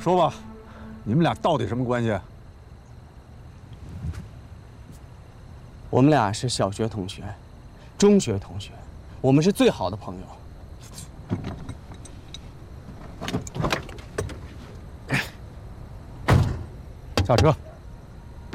说吧，你们俩到底什么关系？ 我们俩是小学同学，中学同学，我们是最好的朋友。 下车。